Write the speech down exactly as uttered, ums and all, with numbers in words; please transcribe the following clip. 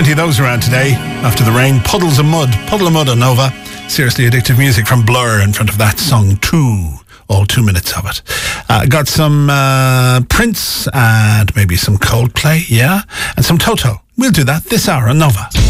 Plenty of those around today. After the rain, Puddles of Mud. Puddle of Mud on Nova. Seriously addictive music from Blur in front of that song two. All two minutes of it. Uh, got some uh, Prince and maybe some Coldplay, yeah? And some Toto. We'll do that this hour on Nova.